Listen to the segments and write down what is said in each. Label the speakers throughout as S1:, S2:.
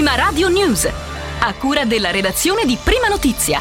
S1: Prima Radio News, a cura della redazione di Prima Notizia.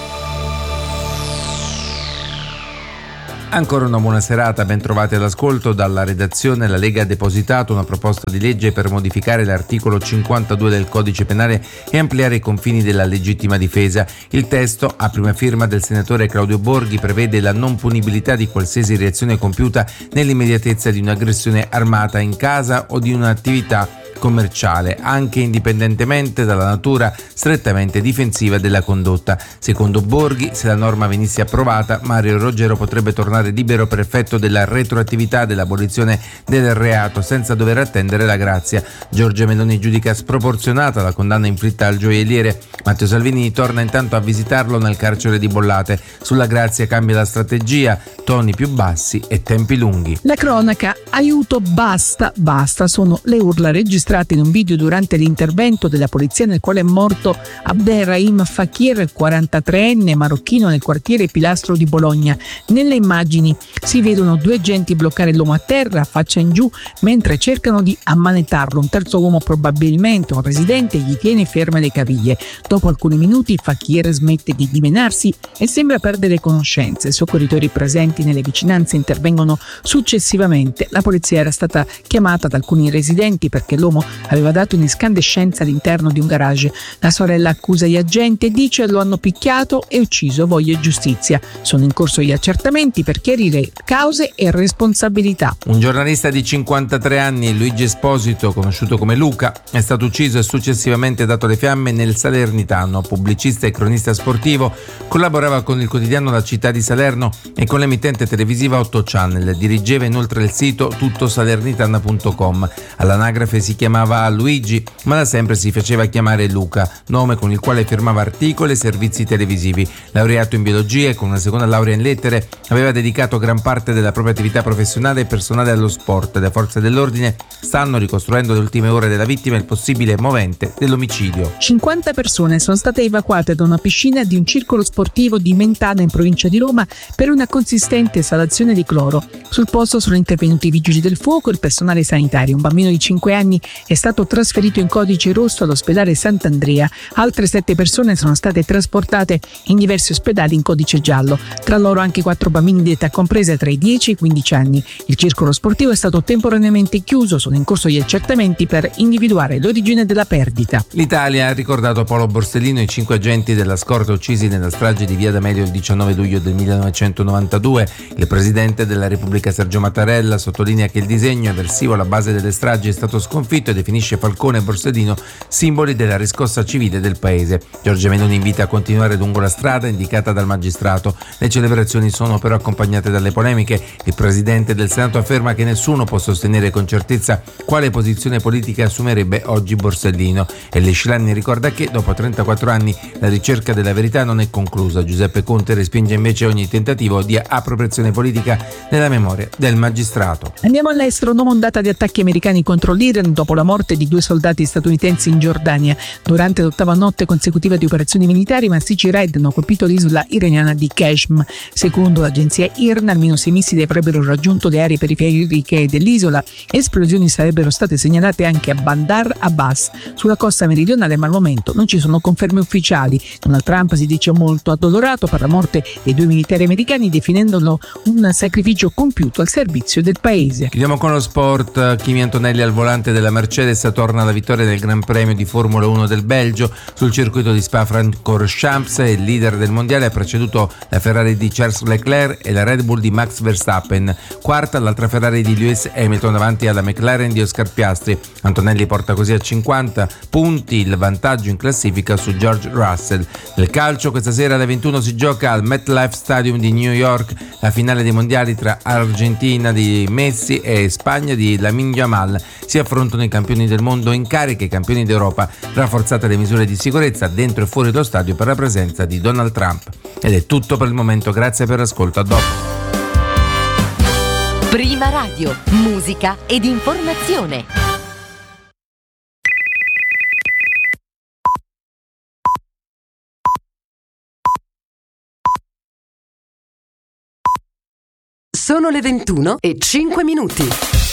S2: Ancora una buona serata, ben trovati all'ascolto. Dalla redazione la Lega ha depositato una proposta di legge per modificare l'articolo 52 del Codice Penale e ampliare i confini della legittima difesa. Il testo, a prima firma del senatore Claudio Borghi, prevede la non punibilità di qualsiasi reazione compiuta nell'immediatezza di un'aggressione armata in casa o di un'attività commerciale, anche indipendentemente dalla natura strettamente difensiva della condotta. Secondo Borghi, se la norma venisse approvata, Mario Roggero potrebbe tornare libero per effetto della retroattività dell'abolizione del reato, senza dover attendere la grazia. Giorgia Meloni giudica sproporzionata la condanna inflitta al gioielliere. Matteo Salvini torna intanto a visitarlo nel carcere di Bollate. Sulla grazia cambia la strategia, toni più bassi e tempi lunghi.
S3: La cronaca, aiuto, basta, sono le urla registrate in un video durante l'intervento della polizia nel quale è morto Abderrahim Fakir, 43enne marocchino nel quartiere Pilastro di Bologna. Nelle immagini si vedono due agenti bloccare l'uomo a terra, faccia in giù, mentre cercano di ammanetarlo. Un terzo uomo, probabilmente un residente, gli tiene ferme le caviglie. Dopo alcuni minuti Fakir smette di dimenarsi e sembra perdere conoscenza. I soccorritori presenti nelle vicinanze intervengono successivamente. La polizia era stata chiamata da alcuni residenti perché l'uomo aveva dato un'incandescenza all'interno di un garage. La sorella accusa gli agenti e dice: lo hanno picchiato e ucciso, voglio giustizia. Sono in corso gli accertamenti per chiarire cause e responsabilità.
S2: Un giornalista di 53 anni, Luigi Esposito, conosciuto come Luca, è stato ucciso e successivamente dato le fiamme nel Salernitano. Pubblicista e cronista sportivo, collaborava con il quotidiano La Città di Salerno e con l'emittente televisiva 8 Channel. Dirigeva inoltre il sito tuttosalernitana.com. All'anagrafe si chiamava Luigi, ma da sempre si faceva chiamare Luca, nome con il quale firmava articoli e servizi televisivi. Laureato in biologia e con una seconda laurea in lettere, aveva dedicato gran parte della propria attività professionale e personale allo sport. Le forze dell'ordine stanno ricostruendo le ultime ore della vittima e il possibile movente dell'omicidio.
S3: 50 persone sono state evacuate da una piscina di un circolo sportivo di Mentana in provincia di Roma per una consistente esalazione di cloro. Sul posto sono intervenuti i vigili del fuoco e il personale sanitario. Un bambino di 5 anni è stato trasferito in codice rosso all'ospedale Sant'Andrea. Altre 7 persone sono state trasportate in diversi ospedali in codice giallo, tra loro anche 4 bambini di età compresa tra i 10 e i 15 anni. Il circolo sportivo è stato temporaneamente chiuso, sono in corso gli accertamenti per individuare l'origine della perdita.
S2: L'Italia ha ricordato Paolo Borsellino e i 5 agenti della scorta uccisi nella strage di Via D'Amelio il 19 luglio del 1992. Il presidente della Repubblica Sergio Mattarella sottolinea che il disegno eversivo alla base delle stragi è stato sconfitto e definisce Falcone e Borsellino simboli della riscossa civile del paese. Giorgia Meloni invita a continuare lungo la strada indicata dal magistrato. Le celebrazioni sono però accompagnate dalle polemiche. Il presidente del Senato afferma che nessuno può sostenere con certezza quale posizione politica assumerebbe oggi Borsellino. E Lescilanni ricorda che dopo 34 anni la ricerca della verità non è conclusa. Giuseppe Conte respinge invece ogni tentativo di appropriazione politica nella memoria del magistrato.
S3: Andiamo all'estero. Nuova ondata di attacchi americani contro l'Iran dopo la morte di 2 soldati statunitensi in Giordania. Durante l'8ª notte consecutiva di operazioni militari, massicci raid hanno colpito l'isola iraniana di Qeshm. Secondo l'agenzia IRN, almeno 6 missili avrebbero raggiunto le aree periferiche dell'isola. Esplosioni sarebbero state segnalate anche a Bandar Abbas, sulla costa meridionale, ma al momento non ci sono conferme ufficiali. Donald Trump si dice molto addolorato per la morte dei 2 militari americani, definendolo un sacrificio compiuto al servizio del paese.
S2: Chiudiamo con lo sport. Kimi Antonelli al volante della Mercedes torna alla vittoria del Gran Premio di Formula 1 del Belgio. Sul circuito di Spa-Francorchamps il leader del mondiale ha preceduto la Ferrari di Charles Leclerc e la Red Bull di Max Verstappen. Quarta l'altra Ferrari di Lewis Hamilton davanti alla McLaren di Oscar Piastri. Antonelli porta così a 50 punti il vantaggio in classifica su George Russell. Nel calcio questa sera alle 21 si gioca al MetLife Stadium di New York la finale dei mondiali tra Argentina di Messi e Spagna di Lamine Yamal. Si affrontano i campioni del mondo in carica e i campioni d'Europa, rafforzate le misure di sicurezza dentro e fuori dallo stadio per la presenza di Donald Trump. Ed è tutto per il momento, grazie per l'ascolto, a dopo.
S1: Prima Radio, musica ed informazione.
S4: Sono le 21:05.